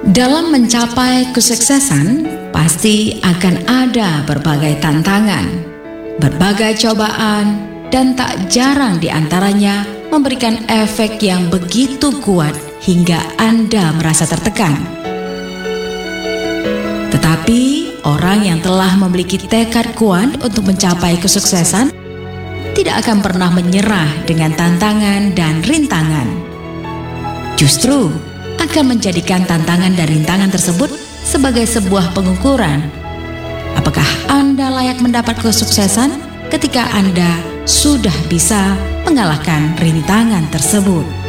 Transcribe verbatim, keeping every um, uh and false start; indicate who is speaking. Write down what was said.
Speaker 1: Dalam mencapai kesuksesan, pasti akan ada berbagai tantangan, berbagai cobaan, dan tak jarang di antaranya memberikan efek yang begitu kuat hingga Anda merasa tertekan. Tetapi, orang yang telah memiliki tekad kuat untuk mencapai kesuksesan tidak akan pernah menyerah dengan tantangan dan rintangan. Justru, akan menjadikan tantangan dan rintangan tersebut sebagai sebuah pengukuran. Apakah Anda layak mendapat kesuksesan ketika Anda sudah bisa mengalahkan rintangan tersebut?